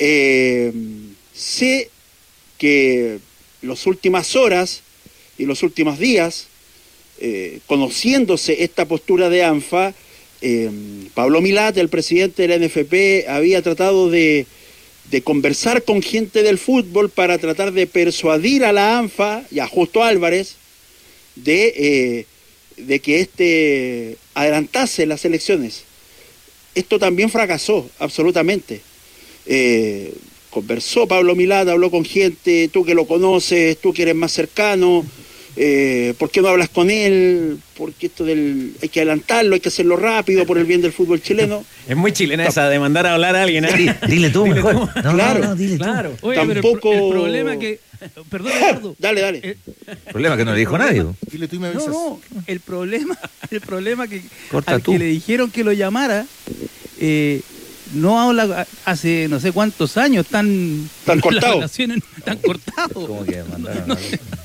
sé que las últimas horas y los últimos días, conociéndose esta postura de ANFA, Pablo Milat, el presidente de la NFP, había tratado de conversar con gente del fútbol para tratar de persuadir a la ANFA y a Justo Álvarez de que adelantase las elecciones. Esto también fracasó, absolutamente. Conversó Pablo Milat, habló con gente, tú que lo conoces, tú que eres más cercano, ¿por qué no hablas con él? Porque hay que adelantarlo, hay que hacerlo rápido por el bien del fútbol chileno. Es muy chilena esa de mandar a hablar a alguien. Dile tú mejor. Tú. Claro, dile claro. tú. Oye, Tampoco... pero el problema que... Perdón, Eduardo. Dale. El problema que no le dijo nadie. Dile tú y me avisas. No, el problema que Corta al tú. que le dijeron que lo llamara, no habla hace no sé cuántos años, tan cortado. Tan cortado. ¿Cómo que mandaron?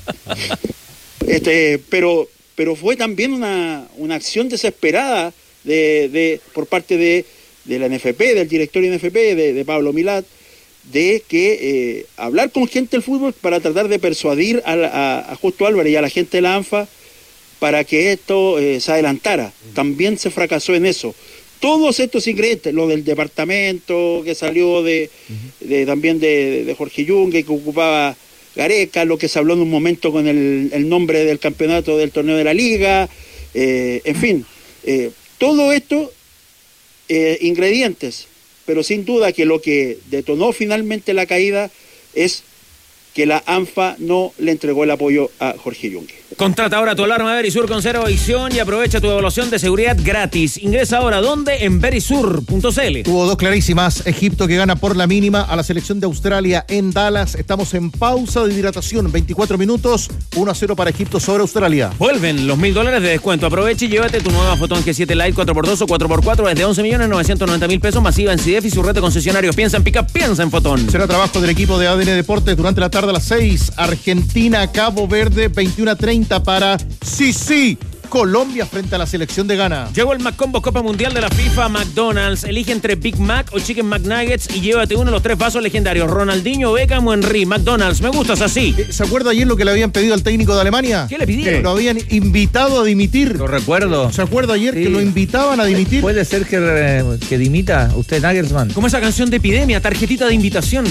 Pero fue también una acción desesperada por parte de la NFP, del directorio NFP, de Pablo Milat, de que hablar con gente del fútbol para tratar de persuadir a Justo Álvarez y a la gente de la ANFA para que esto se adelantara. También se fracasó en eso. Todos estos ingredientes, lo del departamento que salió también de Jorge Yungue, que ocupaba Gareca, lo que se habló en un momento con el nombre del campeonato del torneo de la liga, en fin, todo esto ingredientes, pero sin duda que lo que detonó finalmente la caída es que la ANFA no le entregó el apoyo a Jorge Yungue. Contrata ahora tu alarma Verisur con cero edición y aprovecha tu evaluación de seguridad gratis. Ingresa ahora, ¿dónde? En verisur.cl. Tuvo dos clarísimas. Egipto que gana por la mínima a la selección de Australia en Dallas. Estamos en pausa de hidratación. 24 minutos, 1-0 para Egipto sobre Australia. Vuelven los $1,000 de descuento. Aprovecha y llévate tu nueva Photon G7 Lite 4x2 o 4x4 desde 11.990.000 pesos masiva en CIDEF y su red de concesionarios. Piensa en Pica, piensa en Photon. Será trabajo del equipo de ADN Deportes durante la tarde a las 6. Argentina, Cabo Verde, 21:30 para sí. Colombia frente a la selección de Ghana. Llegó el McCombo Copa Mundial de la FIFA. McDonald's. Elige entre Big Mac o Chicken McNuggets y llévate uno de los 3 vasos legendarios. Ronaldinho, Beckham o Henry. McDonald's. Me gustas así. ¿Se acuerda ayer lo que le habían pedido al técnico de Alemania? ¿Qué le pidieron? Lo habían invitado a dimitir. Lo recuerdo. ¿Se acuerda ayer Sí. que lo invitaban a dimitir? ¿Puede ser que dimita usted, Nagelsmann? Como esa canción de Epidemia, tarjetita de invitación.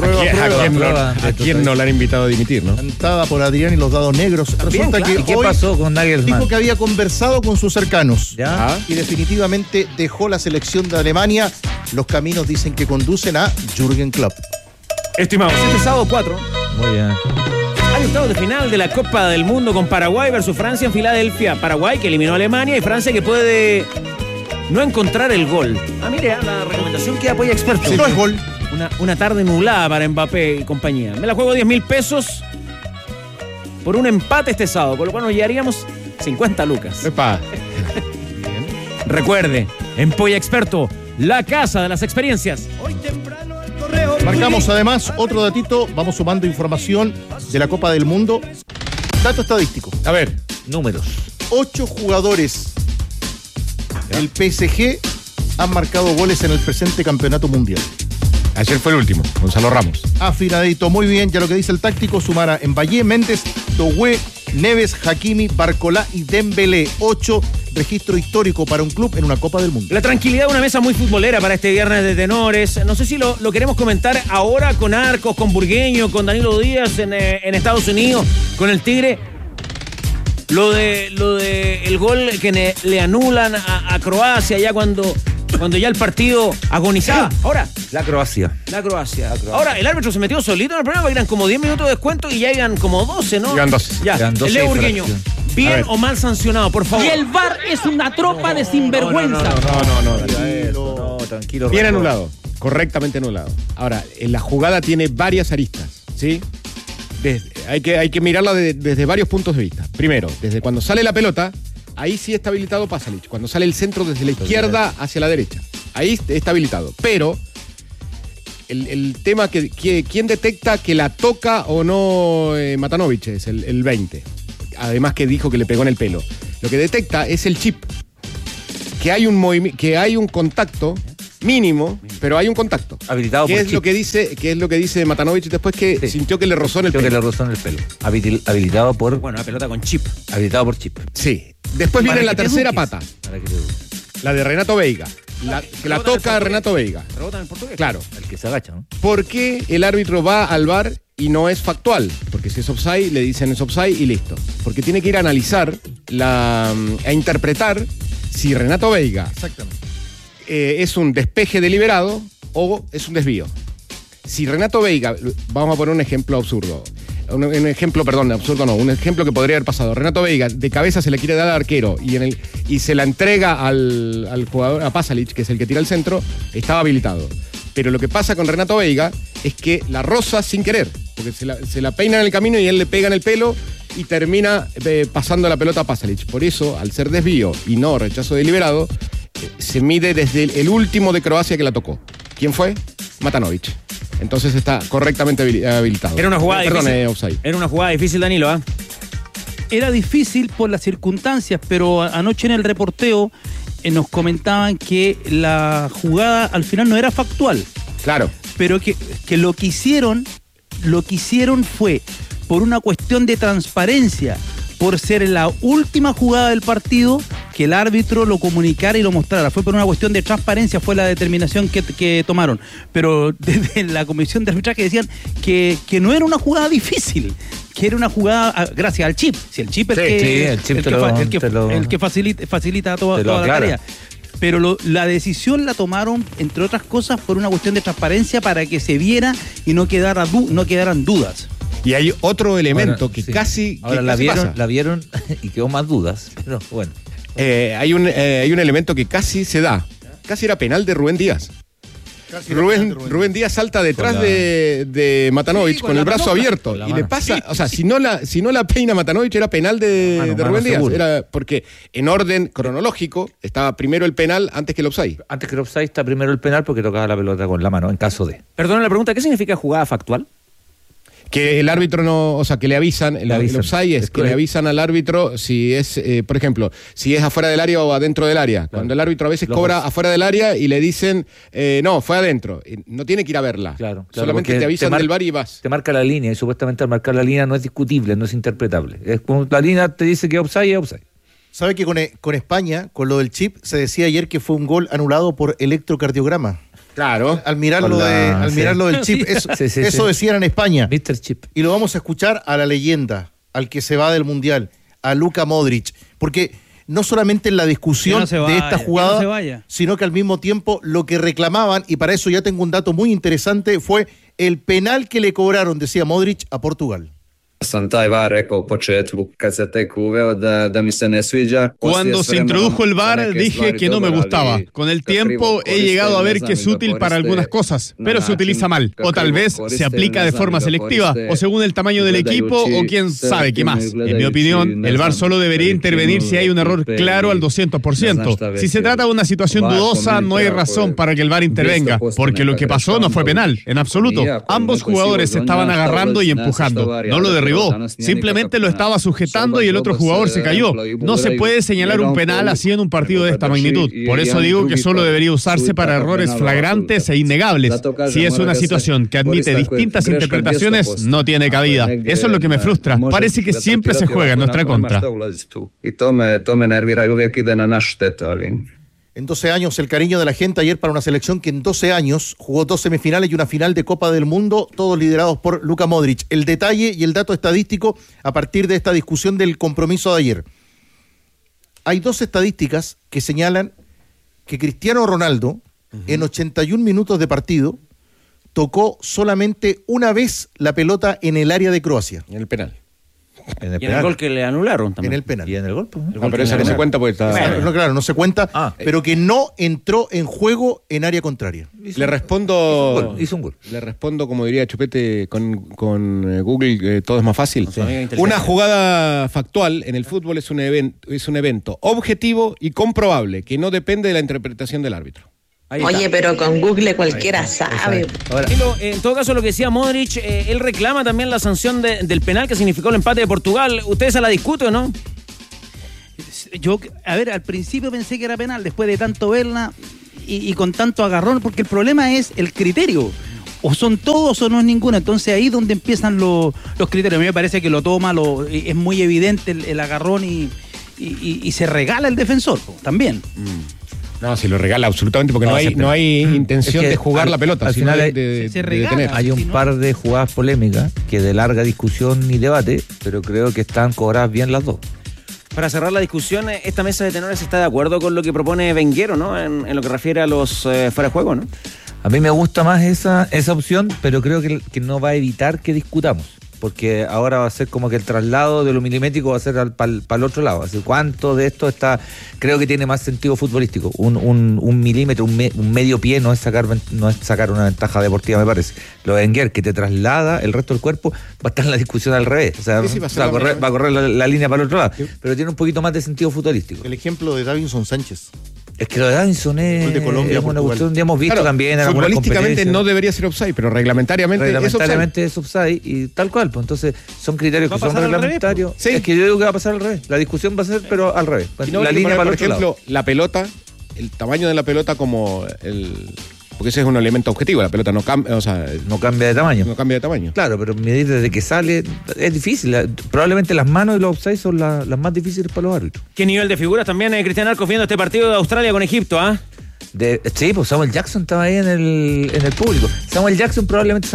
¿A quién no le han invitado a dimitir, no? Cantada por Adrián y los Dados Negros. También, Resulta claro. que ¿Y qué hoy pasó con Nagelsmann? dijo que había conversado con sus cercanos. ¿Ya? Y definitivamente dejó la selección de Alemania. Los caminos dicen que conducen a Jürgen Klopp. Estimados, este sábado 4 Muy bien. hay octavos de final de la Copa del Mundo con Paraguay versus Francia en Filadelfia. Paraguay que eliminó a Alemania y Francia que puede no encontrar el gol. Mire, la recomendación que apoya expertos. Si no es gol. Una tarde nublada para Mbappé y compañía. Me la juego 10.000 pesos por un empate este sábado, con lo cual nos llevaríamos 50 lucas. Epa. Recuerde, en Polla Experto, la casa de las experiencias. Marcamos además otro datito. Vamos sumando información de la Copa del Mundo. Dato estadístico. A ver. Números. 8 jugadores del PSG han marcado goles en el presente campeonato mundial. Ayer fue el último, Gonzalo Ramos. Afinadito, muy bien. Ya lo que dice el táctico, sumará en Valle, Méndez, Doué, Neves, Hakimi, Barcolá y Dembélé. 8, registro histórico para un club en una Copa del Mundo. La tranquilidad de una mesa muy futbolera para este viernes de tenores. No sé si lo queremos comentar ahora con Arcos, con Burgueño, con Danilo Díaz en Estados Unidos, con el Tigre. Lo de el gol que le anulan a Croacia ya cuando ya el partido agonizaba. Ahora, La Croacia. la Croacia. Ahora, el árbitro se metió solito en el programa, eran como 10 minutos de descuento y ya llegan como 12, ¿no? Llegan 12. Ya, Llegan 12 Leo de Burgueño, fracción. A ¿bien ver. o mal sancionado, por favor? Y el VAR es una tropa de sinvergüenza. No. Tranquilo. Bien Rafa. anulado, correctamente anulado. Ahora, la jugada tiene varias aristas, ¿sí? Hay que mirarla desde varios puntos de vista. Primero, desde cuando sale la pelota, ahí sí está habilitado Pasalic. Cuando sale el centro desde la izquierda hacia la derecha, ahí está habilitado. Pero el tema ¿quién detecta que la toca o no Matanovic? Es el 20. Además que dijo que le pegó en el pelo. Lo que detecta es el chip. Que hay un contacto mínimo, pero hay un contacto. Habilitado ¿Qué por es chip. ¿Qué es lo que dice Matanovich después que Sí. sintió que le rozó en el Creo que pelo? le rozó en el pelo. Habilitado por Bueno, la pelota con chip. chip. Sí. Después Para viene la que te tercera eduques. pata, Para que te- la de Renato Veiga. Que la toca Renato Veiga. Rebota en el portugués. Claro. el que se agacha, ¿no? ¿Por qué el árbitro va al VAR y no es factual? Porque si es offside, le dicen es offside y listo. Porque tiene que ir a analizar, a interpretar si Renato Veiga Exactamente. es un despeje deliberado o es un desvío. Si Renato Veiga, vamos a poner un ejemplo absurdo. Un ejemplo que podría haber pasado. Renato Veiga de cabeza se le quiere dar al arquero y se la entrega al jugador, a Pasalic, que es el que tira el centro, estaba habilitado. Pero lo que pasa con Renato Veiga es que la roza sin querer, porque se la peina en el camino y él le pega en el pelo y termina pasando la pelota a Pasalic. Por eso, al ser desvío y no rechazo deliberado, se mide desde el último de Croacia que la tocó. ¿Quién fue? Matanovich. Entonces está correctamente habilitado. Era una jugada Perdón, difícil. offside. Era una jugada difícil, Danilo, ¿ah? Era difícil por las circunstancias, pero anoche en el reporteo nos comentaban que la jugada al final no era factual, Claro. pero que lo que hicieron fue por una cuestión de transparencia, por ser la última jugada del partido, que el árbitro lo comunicara y lo mostrara. Fue por una cuestión de transparencia, fue la determinación que tomaron. Pero desde la comisión de arbitraje decían que no era una jugada difícil, que era una jugada gracias al chip. Si el chip es el que facilita toda la tarea. Pero la decisión la tomaron, entre otras cosas, por una cuestión de transparencia para que se viera y no quedaran dudas. Y hay otro elemento Ahora, que sí. casi. Ahora que casi la vieron y quedó más dudas. Pero bueno. hay un elemento que casi se da. Casi era penal de Rubén Díaz. Rubén Díaz salta detrás Con la- de Matanovich Sí, con con el la brazo manopla. abierto. Con la Y le mano. pasa, Sí. o sea, si no la peina Matanovich era penal de Mano Rubén Díaz. seguro. Era porque en orden cronológico estaba primero el penal antes que el offside. Antes que el offside está primero el penal porque tocaba la pelota con la mano, en caso de. Perdona la pregunta, ¿qué significa jugada factual? Que el árbitro no, o sea, que le avisan, el offside es Es que le correcto. avisan al árbitro si es, por ejemplo, si es afuera del área o adentro del área. Cuando el árbitro a veces Los cobra dos. afuera del área y le dicen, no, fue adentro. No tiene que ir a verla. Claro, Solamente porque te avisan mar- del VAR y vas. Te marca la línea y supuestamente al marcar la línea no es discutible, no es interpretable. Es como la línea te dice que es offside. ¿Sabe que con España, con lo del chip, se decía ayer que fue un gol anulado por electrocardiograma? Claro. Al mirarlo, Con la- al mirarlo del chip, eso, Sí, sí, eso sí. decían en España. Mr. Chip. Y lo vamos a escuchar a la leyenda, al que se va del Mundial, a Luka Modric. Porque no solamente en la discusión Que no se de vaya, esta que jugada, no se vaya. sino que al mismo tiempo lo que reclamaban, y para eso ya tengo un dato muy interesante, fue el penal que le cobraron, decía Modric, a Portugal. Sam taj VAR rekao u početku kad se tek uveo da mi se ne sviđa. Cuando se introdujo el VAR dije que no me gustaba. Con el tiempo he llegado a ver que es útil para algunas cosas, pero se utiliza mal. O tal vez se aplica de forma selectiva, o según el tamaño del equipo, o quién sabe qué más. En mi opinión, el VAR solo debería intervenir si hay un error claro al 200%. Si se trata de una situación dudosa, no hay razón para que el VAR intervenga, porque lo que pasó no fue penal, en absoluto. Ambos jugadores se estaban agarrando y empujando. No lo derribó, simplemente lo estaba sujetando y el otro jugador se cayó. No se puede señalar un penal así en un partido de esta magnitud. Por eso digo que solo debería usarse para errores flagrantes e innegables. Si es una situación que admite distintas interpretaciones, no tiene cabida. Eso es lo que me frustra. Parece que siempre se juega en nuestra contra. I to me nervira i uvijek ide na našu štetu, ali... En 12 años, el cariño de la gente ayer para una selección que en 12 años jugó 2 semifinales y una final de Copa del Mundo, todos liderados por Luka Modric. El detalle y el dato estadístico a partir de esta discusión del compromiso de ayer. Hay 2 estadísticas que señalan que Cristiano Ronaldo, en 81 minutos de partido, tocó solamente una vez la pelota en el área de Croacia, En el penal. En el Y en el gol que le anularon en también. el penal. Y en el gol, pues, ¿no? No, pero esa no se cuenta porque está. No, claro, no se cuenta, Ah. pero que no entró en juego en área contraria. Le respondo. Hizo un gol. Le respondo, como diría Chupete, con Google, todo es más fácil. su amiga inteligente. Una jugada factual en el fútbol es un evento objetivo y comprobable, que no depende de la interpretación del árbitro. Ahí está. Oye, pero con Google cualquiera sabe. Ahora, Danilo, en todo caso, lo que decía Modric, él reclama también la sanción del penal que significó el empate de Portugal. ¿Ustedes se la discuten o no? Yo, a ver, al principio pensé que era penal, después de tanto verla, y con tanto agarrón, porque el problema es el criterio. O son todos o no es ninguno. Entonces ahí es donde empiezan los criterios. A mí me parece que lo toma, es muy evidente el agarrón y se regala el defensor también. No, se lo regala absolutamente porque no hay intención de jugar la pelota, al sino final de detener. Hay un par de jugadas polémicas que de larga discusión y debate, pero creo que están cobradas bien las dos. Para cerrar la discusión, esta mesa de tenores está de acuerdo con lo que propone Wenger, ¿no? En lo que refiere a los fuera de juego, ¿no? A mí me gusta más esa opción, pero creo que no va a evitar que discutamos. Porque ahora va a ser como que el traslado de lo milimétrico va a ser para el otro lado. Así, ¿cuánto de esto está? Creo que tiene más sentido futbolístico. Un milímetro, un medio pie no es sacar una ventaja deportiva, me parece. Lo de Wenger, que te traslada el resto del cuerpo, va a estar en la discusión al revés. O sea, sí, va a correr la línea para el otro lado. Sí. Pero tiene un poquito más de sentido futbolístico. El ejemplo de Davinson Sánchez. Es que lo de Davinson es de Colombia, una cuestión que hemos visto Claro, también en algunas futbolísticamente competencias. no debería ser offside, pero reglamentariamente Es offside y tal cual, pues entonces son criterios que son reglamentarios. Revés, pues. Es que yo digo que va a pasar al revés. La discusión va a ser, pero al revés. Y no, la línea para el por otro ejemplo, lado. la pelota, el tamaño de la pelota como porque ese es un elemento objetivo, la pelota no cambia, o sea, No cambia de tamaño. no cambia de tamaño. Claro, pero medir desde que sale es difícil. Probablemente las manos y los offside son las más difíciles para los árbitros. ¿Qué nivel de figuras también Cristian Arcos viendo este partido de Australia con Egipto, ah? Sí, pues Samuel Jackson estaba ahí en el público. Samuel Jackson probablemente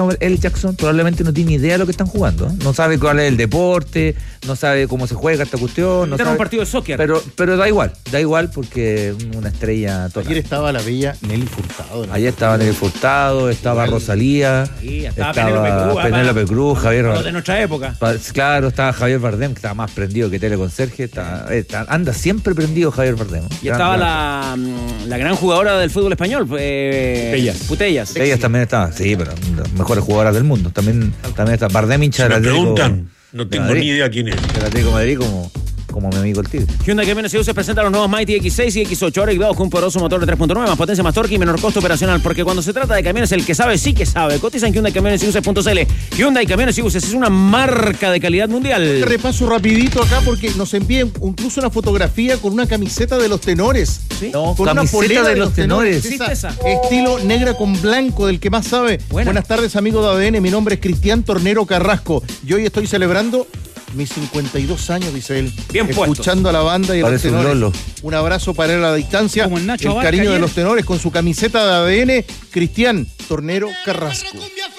no tiene idea de lo que están jugando, ¿eh? No sabe cuál es el deporte, no sabe cómo se juega esta cuestión. Era un partido de soccer. Pero da igual porque una estrella total. Ayer estaba la bella Nelly Furtado. ¿no? Ayer estaba Nelly Furtado, estaba Rosalía, Sí, estaba Penélope Cruz, Javier Los de nuestra época. Claro, estaba Javier Bardem, que estaba más prendido que Teleconserje. Anda siempre prendido Javier Bardem, ¿no? Y estaba la gran jugadora del fútbol español, Putellas. Ellas también estaban, sí, pero las mejores jugadoras del mundo. También está Bardem, hincha Si del me Atlético. preguntan, no tengo ni idea quién es. Del Atlético de Madrid como mi amigo el Tigre. Hyundai Camiones y Buses presenta los nuevos Mighty X6 y X8, ahora equipados con un poderoso motor de 3.9, más potencia, más torque y menor costo operacional, porque cuando se trata de camiones, el que sabe sí que sabe. Cotiza en Hyundai Camiones y Buses.cl. Hyundai Camiones y Buses es una marca de calidad mundial. Repaso rapidito acá porque nos envían incluso una fotografía con una camiseta de los tenores. ¿Sí? No, Con una camiseta polera de los tenores. ¿Existe esa? Estilo negra con blanco, del que más sabe. Buenas tardes, amigo de ADN. Mi nombre es Cristian Tornero Carrasco. Y hoy estoy celebrando mis 52 años, dice él. Bien puesto. Escuchando a la banda y a los Parece un tenores. Lolo. Un abrazo para él a la distancia. Como el Nacho el Abarca cariño de ayer. los tenores con su camiseta de ADN. Cristian Tornero Carrasco.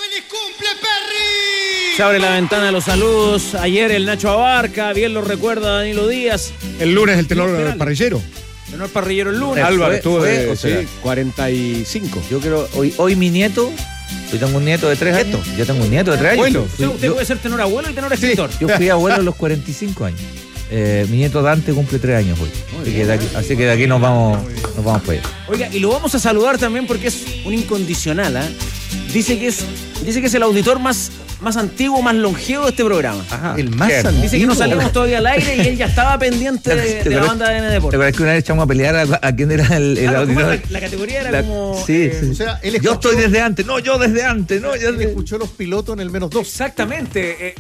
Se abre la ventana de los saludos. Ayer el Nacho Abarca, bien lo recuerda Danilo Díaz. El lunes el tenor parrillero. Tenor parrillero el lunes. Álvaro estuvo fue, de o sea, 45. Yo creo, hoy mi nieto, yo tengo un nieto de 3 años. Yo tengo un nieto de 3 años. Bueno, O sea, usted puede ser tenor abuelo y tenor escritor. Yo fui abuelo a los 45 años. Mi nieto Dante cumple 3 años hoy. Así que de aquí nos vamos para allá. Oiga, y lo vamos a saludar también porque es un incondicional, ¿ah? Dice que es el auditor más antiguo, más longevo de este programa. Ajá. El más Bien. antiguo. Dice que no salimos todavía al aire y él ya estaba pendiente de la banda de N ¿Te Deportes. acuerdas que una vez echamos a pelear a quién era el Claro, ¿cómo auditor? era? La categoría era como... Sí, sí. O sea, él Yo escuchó- estoy desde antes. No, yo desde antes. No, yo Él escuchó los pilotos en el -2. Exactamente.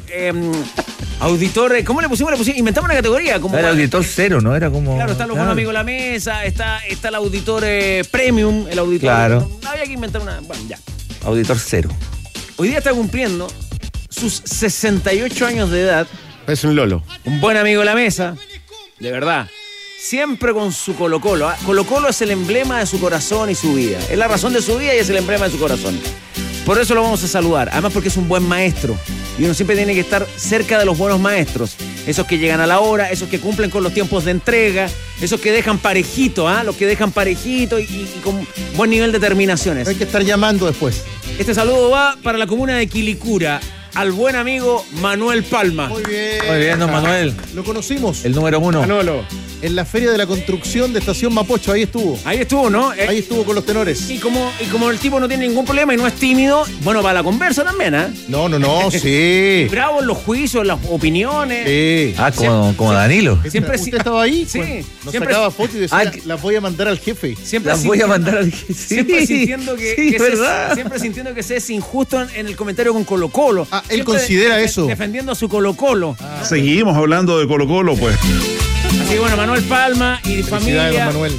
Auditor, ¿cómo le pusimos? Inventamos una categoría. Como Era auditor cero, ¿no? Era como. Claro, están los buenos amigos de la mesa, está el auditor premium, el auditor... Claro. No había que inventar una... Bueno, ya. Auditor cero. Hoy día está cumpliendo sus 68 años de edad. Es un Lolo. Un buen amigo de la mesa, de verdad. Siempre con su Colo-Colo. ¿Ah? Colo-Colo es el emblema de su corazón y su vida. Es la razón de su vida y es el emblema de su corazón. Por eso lo vamos a saludar. Además porque es un buen maestro. Y uno siempre tiene que estar cerca de los buenos maestros. Esos que llegan a la hora, esos que cumplen con los tiempos de entrega, esos que dejan parejito, ¿ah? Los que dejan parejito y con buen nivel de terminaciones. Hay que estar llamando después. Este saludo va para la comuna de Quilicura, al buen amigo Manuel Palma. Muy bien. Muy bien, don Manuel. Lo conocimos El número 1. Manolo. en la Feria de la Construcción de Estación Mapocho. Ahí estuvo. Ahí estuvo, ¿no? Ahí estuvo con los tenores. Y como el tipo no tiene ningún problema y no es tímido, bueno, para la conversa también, ¿eh? No, sí. Bravo en los juicios, en las opiniones. Sí. Ah, como Danilo. Siempre ¿Usted estaba ahí? Sí. Bueno, nos Siempre- sacaba fotos y decía, Ah, las voy a mandar al jefe. Siempre Las voy a sintiendo- mandar al... Siempre sintiendo que, sí, que verdad. siempre sintiendo que se es injusto en el comentario con Colo Colo. Ah, él Siempre considera eso. Defendiendo a su Colo Colo. Seguimos hablando de Colo Colo, pues. Así que bueno, Manuel Palma y Felicidades, don familia. Manuel.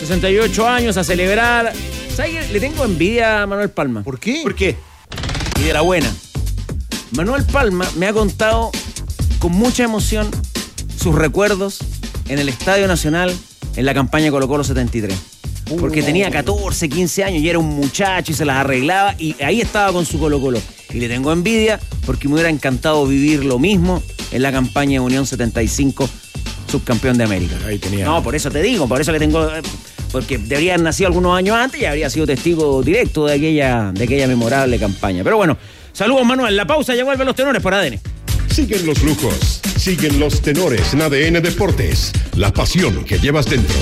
68 años, a celebrar. ¿Sabes qué? Le tengo envidia a Manuel Palma. ¿Por qué? ¿Por qué? Y de la buena. Manuel Palma me ha contado con mucha emoción sus recuerdos en el Estadio Nacional en la campaña Colo-Colo 73. Porque tenía 14, 15 años y era un muchacho y se las arreglaba y ahí estaba con su Colo-Colo. Y le tengo envidia porque me hubiera encantado vivir lo mismo en la campaña de Unión 75, subcampeón de América. Ahí tenía. No, por eso te digo, por eso le tengo... Porque debería haber nacido algunos años antes y habría sido testigo directo de aquella memorable campaña. Pero bueno, saludos Manuel. La pausa, ya vuelven los tenores por ADN. Siguen los lujos, siguen los tenores en ADN Deportes. La pasión que llevas dentro.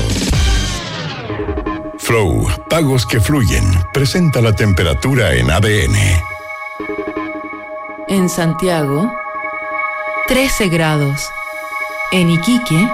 Flow, pagos que fluyen. Presenta la temperatura en ADN. En Santiago, 13 grados. En Iquique,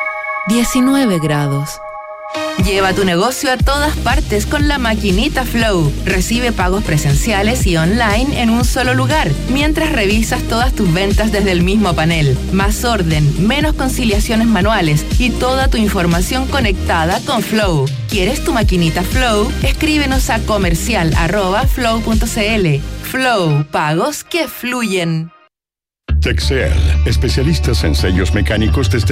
19 grados. Lleva tu negocio a todas partes con la maquinita Flow. Recibe pagos presenciales y online en un solo lugar, mientras revisas todas tus ventas desde el mismo panel. Más orden, menos conciliaciones manuales y toda tu información conectada con Flow. ¿Quieres tu maquinita Flow? Escríbenos a comercial@flow.cl. Flow, pagos que fluyen. Texel, especialistas en sellos mecánicos desde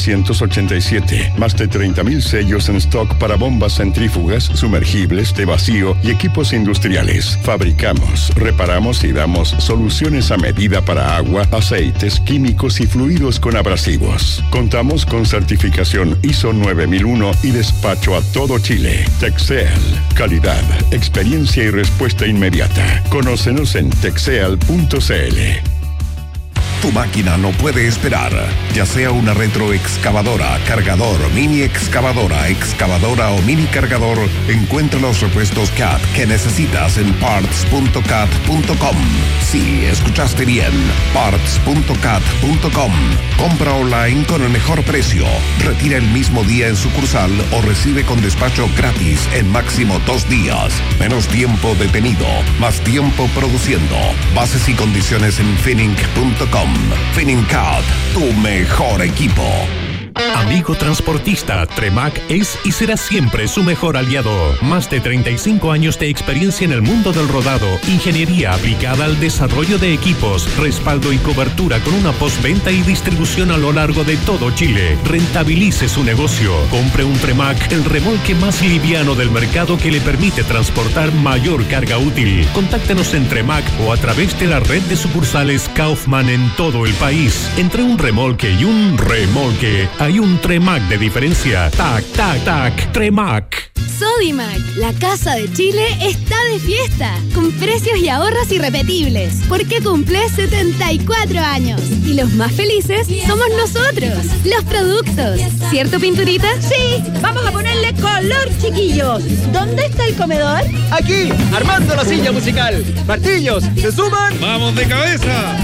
1987. Más de 30,000 sellos en stock para bombas centrífugas, sumergibles, de vacío y equipos industriales. Fabricamos, reparamos y damos soluciones a medida para agua, aceites, químicos y fluidos con abrasivos. Contamos con certificación ISO 9001 y despacho a todo Chile. Texel, calidad, experiencia y respuesta inmediata. Conócenos en texel.cl. Tu máquina no puede esperar, ya sea una retroexcavadora, cargador, mini excavadora, excavadora o mini cargador, encuentra los repuestos CAT que necesitas en parts.cat.com. Sí, escuchaste bien, parts.cat.com. Compra online con el mejor precio, retira el mismo día en sucursal o recibe con despacho gratis en máximo 2 días. Menos tiempo detenido, más tiempo produciendo. Bases y condiciones en finning.com. Finningcat, tu mejor equipo. Amigo transportista, Tremac es y será siempre su mejor aliado. Más de 35 años de experiencia en el mundo del rodado, ingeniería aplicada al desarrollo de equipos, respaldo y cobertura con una postventa y distribución a lo largo de todo Chile. Rentabilice su negocio. Compre un Tremac, el remolque más liviano del mercado que le permite transportar mayor carga útil. Contáctenos en Tremac o a través de la red de sucursales Kaufman en todo el país. Entre un remolque y un remolque hay un Tremac de diferencia. Tac, tac, tac. Tremac. Sodimac, la casa de Chile, está de fiesta, con precios y ahorros irrepetibles, porque cumple 74 años. Y los más felices somos nosotros, los productos. ¿Cierto, Pinturita? Sí, vamos a ponerle color, chiquillos. ¿Dónde está el comedor? Aquí, armando la silla musical. Martillos, ¿se suman? ¡Vamos de cabeza!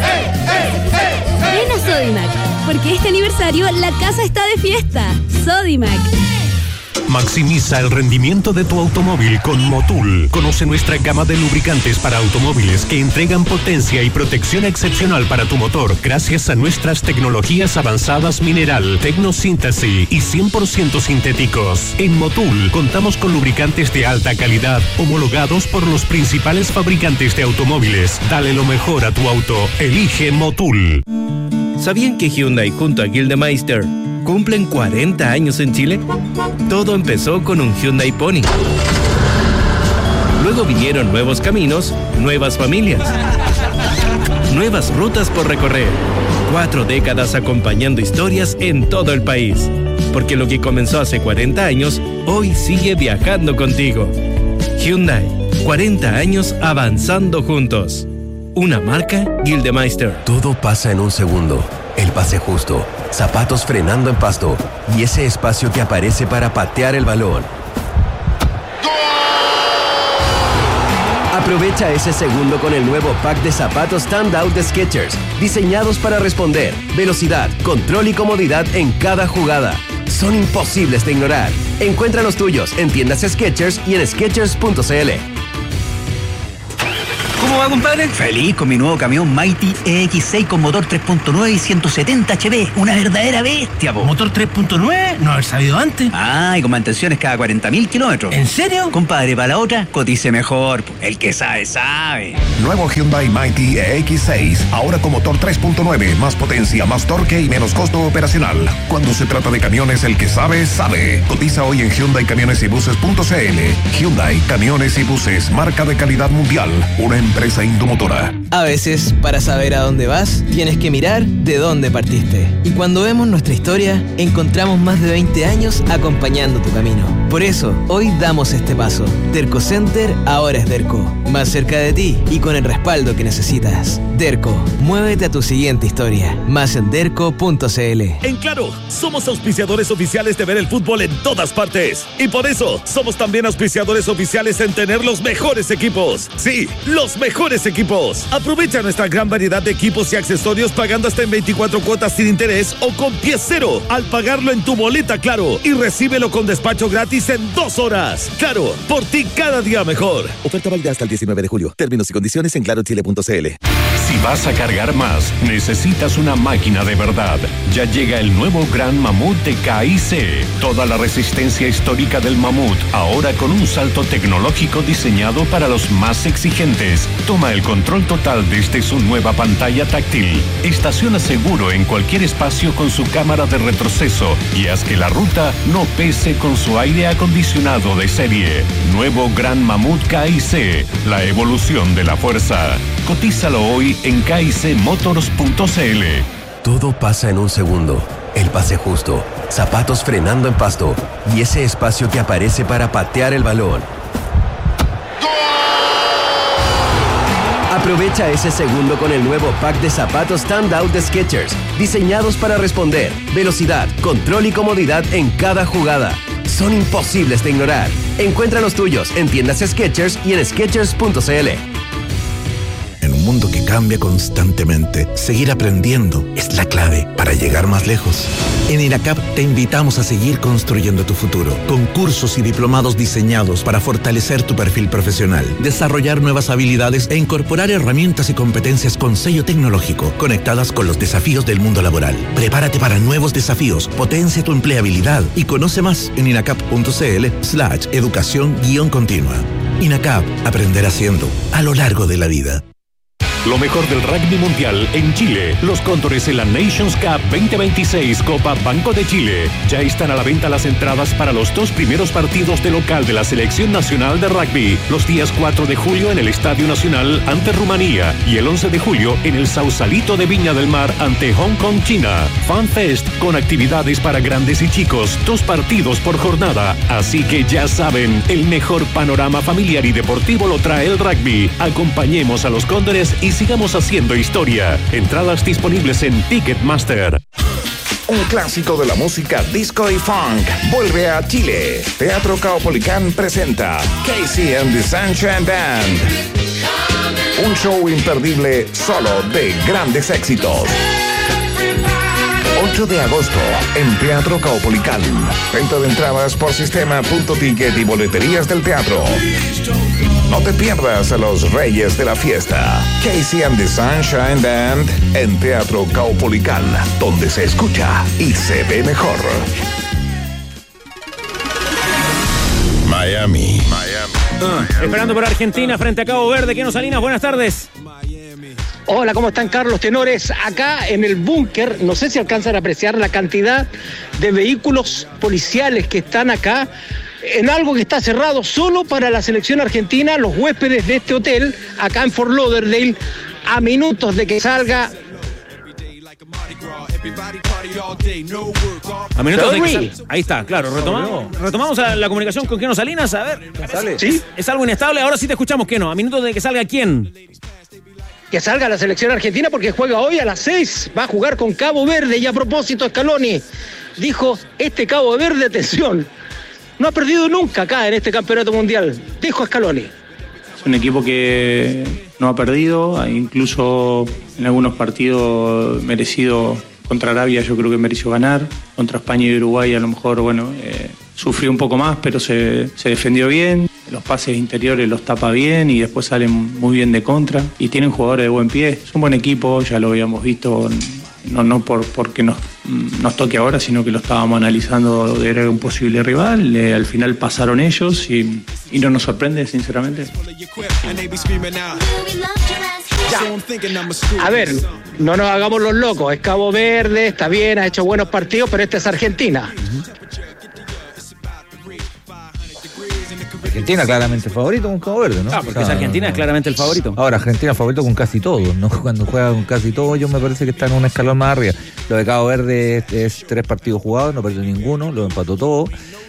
Ven a Sodimac, porque este aniversario la casa está de fiesta. Sodimac. Maximiza el rendimiento de tu automóvil con Motul. Conoce nuestra gama de lubricantes para automóviles que entregan potencia y protección excepcional para tu motor gracias a nuestras tecnologías avanzadas mineral, tecnosíntesis y 100% sintéticos. En Motul contamos con lubricantes de alta calidad homologados por los principales fabricantes de automóviles. Dale lo mejor a tu auto. Elige Motul. ¿Sabían que Hyundai junto a Gildemeister cumplen 40 años en Chile? Todo empezó con un Hyundai Pony. Luego vinieron nuevos caminos, nuevas familias, nuevas rutas por recorrer. 4 décadas acompañando historias en todo el país. Porque lo que comenzó hace 40 años, hoy sigue viajando contigo. Hyundai, 40 años avanzando juntos. Una marca Gildemeister. Todo pasa en un segundo. El pase justo, zapatos frenando en pasto y ese espacio que aparece para patear el balón. Aprovecha ese segundo con el nuevo pack de zapatos Standout de Skechers, diseñados para responder, velocidad, control y comodidad en cada jugada. Son imposibles de ignorar. Encuentra los tuyos en tiendas Skechers y en Skechers.cl. ¿Cómo va, compadre? Feliz con mi nuevo camión Mighty EX6 con motor 3.9 y 170 HP. Una verdadera bestia, po. ¿Motor 3.9? No haber sabido antes. Ah, y con mantenciones cada 40.000 kilómetros. ¿En serio? Compadre, para la otra, cotice mejor. El que sabe, sabe. Nuevo Hyundai Mighty EX6, ahora con motor 3.9, más potencia, más torque y menos costo operacional. Cuando se trata de camiones, el que sabe, sabe. Cotiza hoy en HyundaiCamionesYbuses.cl. Hyundai Camiones y Buses, marca de calidad mundial, una empresa Indomotora. A veces, para saber a dónde vas, tienes que mirar de dónde partiste. Y cuando vemos nuestra historia, encontramos más de 20 años acompañando tu camino. Por eso, hoy damos este paso. Derco Center ahora es Derco. Más cerca de ti y con el respaldo que necesitas. Derco, muévete a tu siguiente historia. Más en derco.cl. En Claro, somos auspiciadores oficiales de ver el fútbol en todas partes. Y por eso, somos también auspiciadores oficiales en tener los mejores equipos. Sí, los mejores equipos. Aprovecha nuestra gran variedad de equipos y accesorios pagando hasta en 24 cuotas sin interés o con pie cero al pagarlo en tu boleta Claro y recíbelo con despacho gratis en 2 horas. Claro, por ti cada día mejor. Oferta válida hasta el 19 de julio. Términos y condiciones en clarochile.cl. Si vas a cargar más, necesitas una máquina de verdad. Ya llega el nuevo Gran Mamut de KIC. Toda la resistencia histórica del Mamut, ahora con un salto tecnológico diseñado para los más exigentes. Toma el control total desde su nueva pantalla táctil. Estaciona seguro en cualquier espacio con su cámara de retroceso y haz que la ruta no pese con su aire acondicionado de serie. Nuevo Gran Mamut KIC, la evolución de la fuerza. Cotízalo hoy en kicmotors.cl. Todo pasa en un segundo. El pase justo, zapatos frenando en pasto y ese espacio que aparece para patear el balón. Aprovecha ese segundo con el nuevo pack de zapatos Standout de Skechers, diseñados para responder, velocidad, control y comodidad en cada jugada. Son imposibles de ignorar. Encuentra los tuyos en tiendas Skechers y en Skechers.cl. En un mundo que cambia constantemente, seguir aprendiendo es la clave para llegar más lejos. En INACAP te invitamos a seguir construyendo tu futuro, con cursos y diplomados diseñados para fortalecer tu perfil profesional, desarrollar nuevas habilidades e incorporar herramientas y competencias con sello tecnológico, conectadas con los desafíos del mundo laboral. Prepárate para nuevos desafíos, potencia tu empleabilidad y conoce más en inacap.cl/educación-continua. INACAP, aprender haciendo, a lo largo de la vida. Lo mejor del rugby mundial en Chile. Los Cóndores en la Nations Cup 2026 Copa Banco de Chile. Ya están a la venta las entradas para los 2 primeros partidos de local de la Selección Nacional de Rugby. Los días 4 de julio en el Estadio Nacional ante Rumanía y el 11 de julio en el Sausalito de Viña del Mar ante Hong Kong, China. Fan Fest con actividades para grandes y chicos. 2 partidos por jornada. Así que ya saben, el mejor panorama familiar y deportivo lo trae el rugby. Acompañemos a los Cóndores y sigamos haciendo historia. Entradas disponibles en Ticketmaster. Un clásico de la música disco y funk vuelve a Chile. Teatro Caupolicán presenta Casey and the Sunshine Band. Un show imperdible solo de grandes éxitos. 8 de agosto en Teatro Caupolicán. Venta de entradas por sistema.ticket y boleterías del teatro. No te pierdas a los reyes de la fiesta. Casey and the Sunshine Band en Teatro Caupolicán, donde se escucha y se ve mejor. Miami. Esperando por Argentina frente a Cabo Verde. Keno Salinas, buenas tardes. Hola, ¿cómo están, Carlos Tenores? Acá en el búnker, no sé si alcanzan a apreciar la cantidad de vehículos policiales que están acá en algo que está cerrado solo para la selección argentina, los huéspedes de este hotel, acá en Fort Lauderdale, a minutos de que salga. A minutos de que ahí está, claro, retomamos la comunicación con Keno Salinas, a ver. ¿Sí? Es algo inestable, ahora sí te escuchamos, Keno. A minutos de que salga ¿quién? Que salga la selección argentina porque juega hoy a las 6, va a jugar con Cabo Verde. Y a propósito, Scaloni dijo, este Cabo Verde, atención, no ha perdido nunca acá en este campeonato mundial, dijo Scaloni. Es un equipo que no ha perdido, incluso en algunos partidos merecido. Contra Arabia yo creo que mereció ganar, contra España y Uruguay a lo mejor, sufrió un poco más, pero se defendió bien. los pases interiores los tapa bien y después salen muy bien de contra. Y tienen jugadores de buen pie. Es un buen equipo, ya lo habíamos visto, no porque nos toque ahora, sino que lo estábamos analizando, era un posible rival. Al final pasaron ellos y no nos sorprende, sinceramente. Ya. A ver, no nos hagamos los locos. Es Cabo Verde, está bien, ha hecho buenos partidos, pero esta es Argentina. Argentina claramente favorito con Cabo Verde, ¿no? Ah, porque Argentina es claramente el favorito. Ahora, Argentina es favorito con casi todo, ¿no? Cuando juega con casi todo, yo me parece que está en un escalón más arriba. Lo de Cabo Verde es 3 partidos jugados, no perdió ninguno, lo empató todo.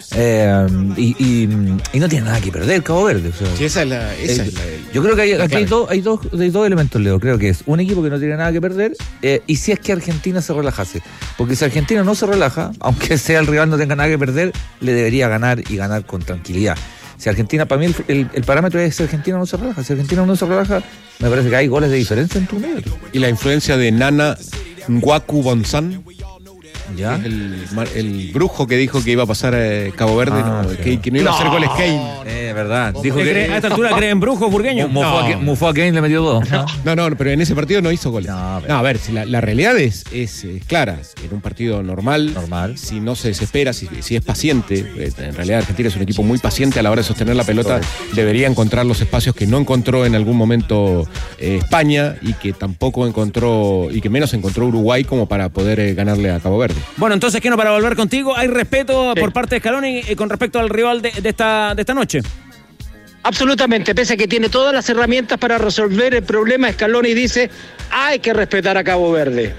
Y no tiene nada que perder Cabo Verde. O sea, sí, esa es la yo creo que aquí hay dos elementos, Leo. Creo que es un equipo que no tiene nada que perder, y si es que Argentina se relajase. Porque si Argentina no se relaja, aunque sea el rival no tenga nada que perder, le debería ganar y ganar con tranquilidad. Si Argentina, para mí el parámetro es si Argentina no se relaja. Si Argentina no se relaja, me parece que hay goles de diferencia en tu medio. Y la influencia de Nana Ngwaku Bonsan, ¿ya? El brujo que dijo que iba a pasar Cabo Verde, que no iba a hacer goles Kane. Verdad. Dijo que a esta altura creen brujos burgueños. Mufó a Kane, le metió 2. No, pero en ese partido no hizo goles. A ver, si la realidad es clara. En un partido normal, si no se desespera, si es paciente, en realidad Argentina es un equipo muy paciente a la hora de sostener la pelota, debería encontrar los espacios que no encontró en algún momento España y que tampoco encontró, y que menos encontró Uruguay como para poder ganarle a Cabo Verde. Bueno, entonces, Keno, para volver contigo, ¿hay respeto por parte de Scaloni con respecto al rival de esta noche? Absolutamente, pese a que tiene todas las herramientas para resolver el problema, Scaloni dice, hay que respetar a Cabo Verde.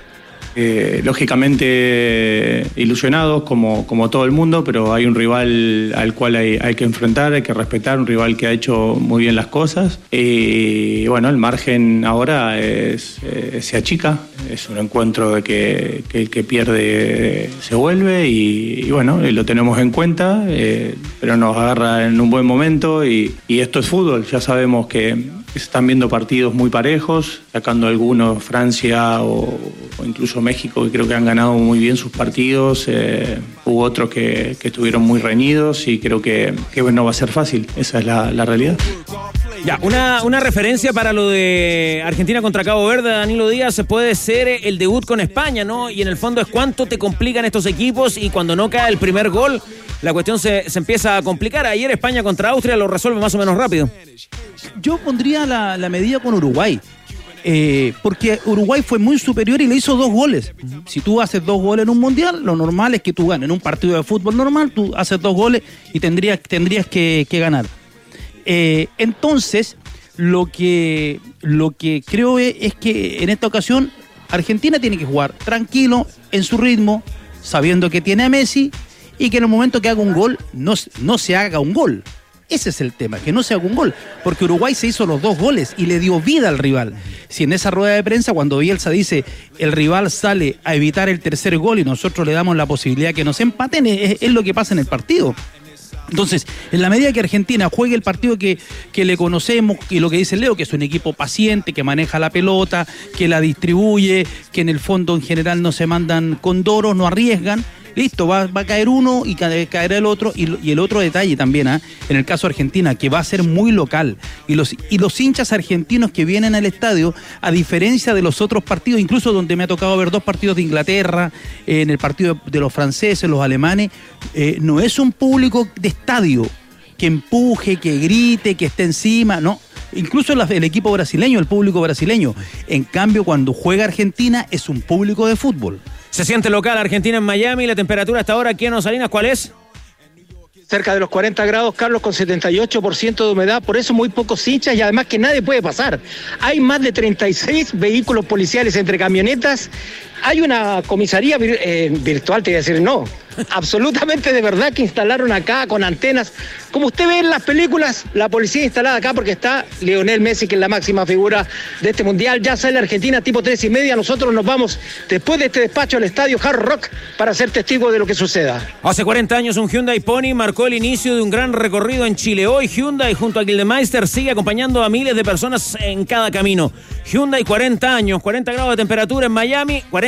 Lógicamente ilusionados como todo el mundo, pero hay un rival al cual hay que enfrentar, hay que respetar, un rival que ha hecho muy bien las cosas y bueno, el margen ahora se achica, es un encuentro de que el que pierde se vuelve y bueno, lo tenemos en cuenta, pero nos agarra en un buen momento y esto es fútbol, ya sabemos que se están viendo partidos muy parejos, sacando algunos Francia o incluso México, que creo que han ganado muy bien sus partidos. Hubo otros que estuvieron muy reñidos y creo que no va a ser fácil. Esa es la realidad. Ya, una referencia para lo de Argentina contra Cabo Verde, Danilo Díaz, puede ser el debut con España, ¿no? Y en el fondo es cuánto te complican estos equipos y cuando no cae el primer gol, la cuestión se empieza a complicar. Ayer España contra Austria lo resuelve más o menos rápido. Yo pondría la medida con Uruguay, porque Uruguay fue muy superior y le hizo 2 goles. Si tú haces 2 goles en un mundial, lo normal es que tú ganes. En un partido de fútbol normal, tú haces 2 goles y tendrías que ganar. Entonces, lo que creo es que en esta ocasión Argentina tiene que jugar tranquilo, en su ritmo, sabiendo que tiene a Messi y que en el momento que haga un gol, no se haga un gol. Ese es el tema, que no se haga un gol, porque Uruguay se hizo los 2 goles y le dio vida al rival. Si en esa rueda de prensa, cuando Bielsa dice el rival sale a evitar el tercer gol y nosotros le damos la posibilidad que nos empaten, es lo que pasa en el partido. Entonces, en la medida que Argentina juegue el partido que le conocemos, y lo que dice Leo, que es un equipo paciente, que maneja la pelota, que la distribuye, que en el fondo en general no se mandan condoros, no arriesgan, listo, va a caer uno y caerá el otro. Y el otro detalle también, en el caso de Argentina, que va a ser muy local. Y los hinchas argentinos que vienen al estadio, a diferencia de los otros partidos, incluso donde me ha tocado ver 2 partidos de Inglaterra, en el partido de los franceses, los alemanes, no es un público de estadio que empuje, que grite, que esté encima, no. Incluso el equipo brasileño, el público brasileño. En cambio, cuando juega Argentina, es un público de fútbol. Se siente local Argentina en Miami. La temperatura hasta ahora aquí en Salinas, ¿cuál es? Cerca de los 40 grados, Carlos, con 78% de humedad. Por eso muy pocos hinchas y además que nadie puede pasar. Hay más de 36 vehículos policiales entre camionetas. Hay una comisaría virtual, te voy a decir, no. Absolutamente de verdad que instalaron acá con antenas. Como usted ve en las películas, la policía instalada acá porque está Lionel Messi, que es la máxima figura de este mundial. Ya sale Argentina tipo 3:30. Nosotros nos vamos después de este despacho al estadio Hard Rock para ser testigos de lo que suceda. Hace 40 años un Hyundai Pony marcó el inicio de un gran recorrido en Chile. Hoy Hyundai junto a Gildemeister sigue acompañando a miles de personas en cada camino. Hyundai, 40 años, 40 grados de temperatura en Miami, 40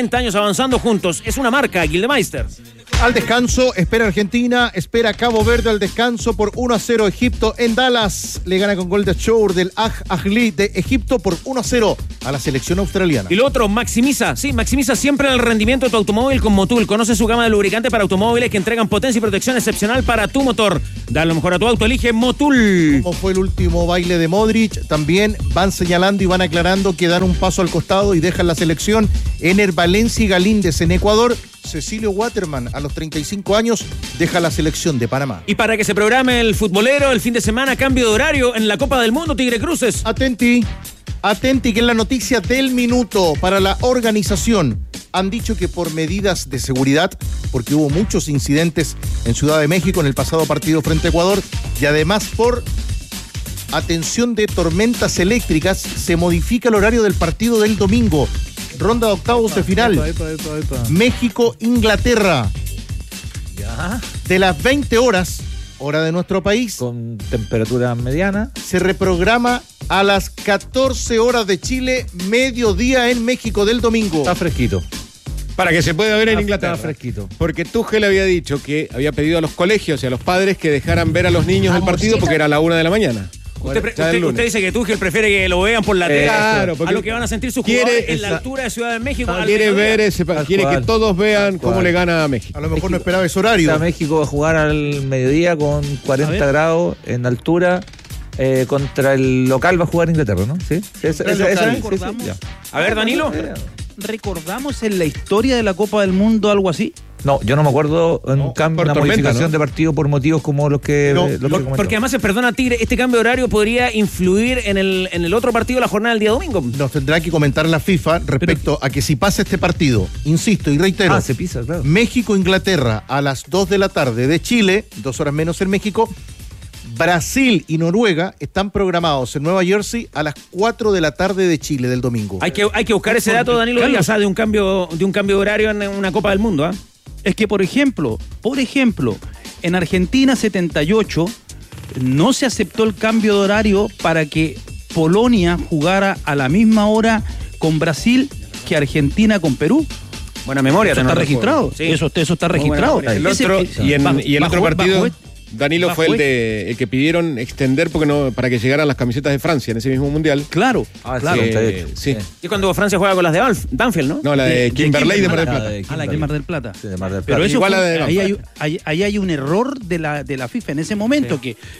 40 años avanzando juntos. Es una marca, Gildemeister. Al descanso, espera Argentina, espera Cabo Verde al descanso por 1-0 Egipto en Dallas. Le gana con gol de Chour del Ahly de Egipto por 1-0 a la selección australiana. Y lo otro, maximiza siempre el rendimiento de tu automóvil con Motul. Conoce su gama de lubricantes para automóviles que entregan potencia y protección excepcional para tu motor. Da lo mejor a tu auto, elige Motul. Como fue el último baile de Modric, también van señalando y van aclarando que dan un paso al costado y dejan la selección. Ener Valencia y Galíndez en Ecuador. Cecilio Waterman, a los 35 años, deja la selección de Panamá. Y para que se programe el futbolero, el fin de semana, cambio de horario en la Copa del Mundo, Tigre Cruces. Atenti, que es la noticia del minuto para la organización. Han dicho que por medidas de seguridad, porque hubo muchos incidentes en Ciudad de México en el pasado partido frente a Ecuador, y además por atención de tormentas eléctricas, se modifica el horario del partido del domingo. Ronda de octavos de final. México-Inglaterra. Ya. De las 20 horas, hora de nuestro país. Con temperatura mediana. Se reprograma a las 14 horas de Chile, mediodía en México del domingo. Está fresquito. Para que se pueda ver en Inglaterra. Está fresquito. Porque Tuchel había dicho que había pedido a los colegios y a los padres que dejaran ver a los niños el partido porque era a la 1 de la mañana. Usted dice que Tuchel prefiere que lo vean por la tele, claro, a lo que van a sentir sus jugadores en la altura de Ciudad de México. Quiere que todos vean cómo le gana a México. A lo mejor no esperaba ese horario. México va a jugar al mediodía con 40 grados en altura. Contra el local va a jugar Inglaterra, ¿no? Sí. A ver, Danilo. ¿Recordamos en la historia de la Copa del Mundo algo así? No, yo no me acuerdo un cambio, una modificación de partido por motivos como los que... Porque además, perdona Tigre, este cambio de horario podría influir en el otro partido de la jornada del día domingo. Nos tendrá que comentar la FIFA respecto a que si pasa este partido, insisto y reitero, se pisa, claro. México-Inglaterra a las 2 de la tarde de Chile, 2 horas menos en México. Brasil y Noruega están programados en Nueva Jersey a las 4 de la tarde de Chile del domingo. Hay que buscar ese dato, Danilo Díaz, de un cambio de horario en una Copa del Mundo. Es que, por ejemplo, en Argentina 78 no se aceptó el cambio de horario para que Polonia jugara a la misma hora con Brasil que Argentina con Perú. Buena memoria. Eso está registrado. Sí. Eso está registrado. El otro partido... Danilo fue el que pidieron extender para que llegaran las camisetas de Francia en ese mismo mundial. Claro, claro. Sí. Y cuando Francia juega con las de Banfield, ¿no? No, la de Kimberley de Mar del Plata. La de Mar del Plata. Sí, de Mar del Plata. Pero eso igual ahí hay un error de la FIFA en ese momento,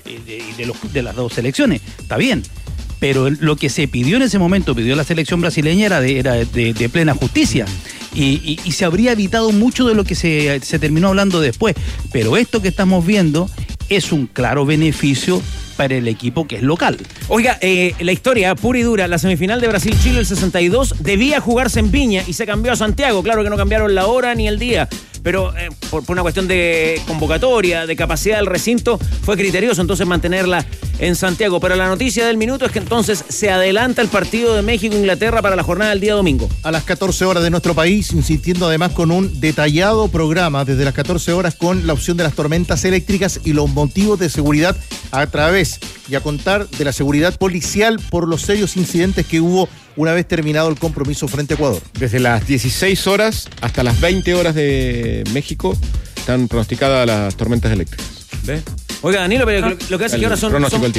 de las dos selecciones. Está bien. Pero lo que se pidió en ese momento, pidió la selección brasileña, era de plena justicia. Y se habría evitado mucho de lo que se terminó hablando después. Pero esto que estamos viendo es un claro beneficio para el equipo que es local. Oiga, la historia pura y dura, la semifinal de Brasil-Chile el 62 debía jugarse en Viña y se cambió a Santiago. Claro que no cambiaron la hora ni el día, pero por una cuestión de convocatoria, de capacidad del recinto, fue criterioso entonces mantenerla en Santiago. Pero la noticia del minuto es que entonces se adelanta el partido de México-Inglaterra para la jornada del día domingo. A las 14 horas de nuestro país, insistiendo además con un detallado programa desde las 14 horas con la opción de las tormentas eléctricas y los motivos de seguridad a través y a contar de la seguridad policial por los serios incidentes que hubo una vez terminado el compromiso frente a Ecuador. Desde las 16 horas hasta las 20 horas de México están pronosticadas las tormentas eléctricas. ¿Ves? Oiga, Danilo, pero lo que hace es que ahora son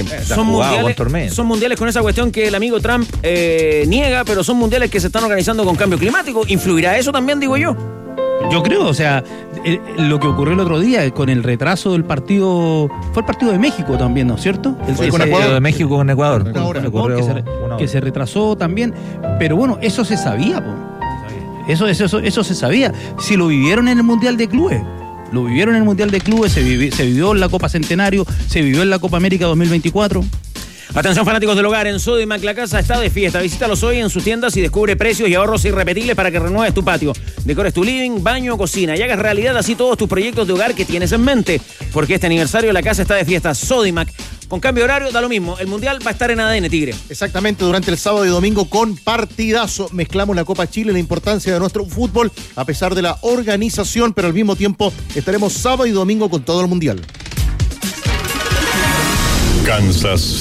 mundiales con esa cuestión que el amigo Trump niega, pero son mundiales que se están organizando con cambio climático. ¿Influirá eso también, digo yo? Yo creo, o sea, lo que ocurrió el otro día con el retraso del partido, fue el partido de México también, ¿no es cierto? El de México con Ecuador. Que se retrasó también, pero bueno, eso se sabía, po. Eso se sabía. Si lo vivieron en el Mundial de Clubes. Se vivió en la Copa Centenario, se vivió en la Copa América 2024. Atención fanáticos del hogar, en Sodimac la casa está de fiesta. Visítalos hoy en sus tiendas y descubre precios y ahorros irrepetibles para que renueves tu patio, decores tu living, baño o cocina y hagas realidad así todos tus proyectos de hogar que tienes en mente. Porque este aniversario la casa está de fiesta. Sodimac, con cambio de horario da lo mismo. El Mundial va a estar en ADN, Tigre. Exactamente, durante el sábado y domingo con partidazo. Mezclamos la Copa Chile, la importancia de nuestro fútbol a pesar de la organización, pero al mismo tiempo estaremos sábado y domingo con todo el Mundial. Kansas